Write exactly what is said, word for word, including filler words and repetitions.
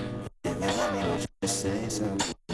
If you want me, would you just say so?